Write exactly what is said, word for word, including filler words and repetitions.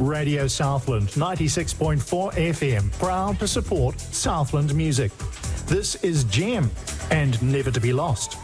Radio Southland, ninety-six point four F M, proud to support Southland music. This is Gem and Never to be Lost.